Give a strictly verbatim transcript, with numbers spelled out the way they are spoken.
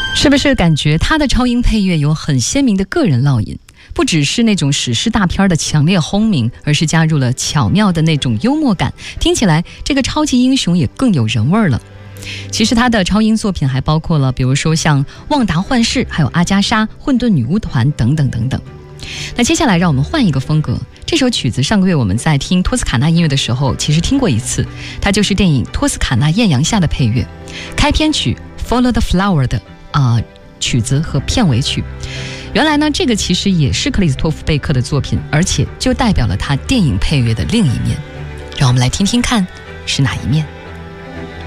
是不是感觉他的超英配乐有很鲜明的个人烙印？不只是那种史诗大片的强烈轰鸣，而是加入了巧妙的那种幽默感，听起来这个超级英雄也更有人味了。其实他的超英作品还包括了比如说像旺达幻视，还有阿加莎、混沌女巫团等等等等。那接下来让我们换一个风格，这首曲子上个月我们在听托斯卡纳音乐的时候其实听过一次，它就是电影《托斯卡纳艳阳下》的配乐，开篇曲 Follow the Flower 的啊、呃、曲子和片尾曲。原来呢，这个其实也是克里斯托弗贝克的作品，而且就代表了他电影配乐的另一面。让我们来听听看是哪一面。